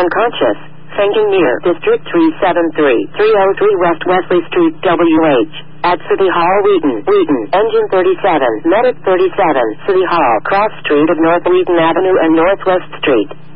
unconscious, fainting near District 373, 303 West Wesley Street, WH. At City Hall, Wheaton, Engine 37, Medic 37, City Hall, Cross Street of North Wheaton Avenue and Northwest Street.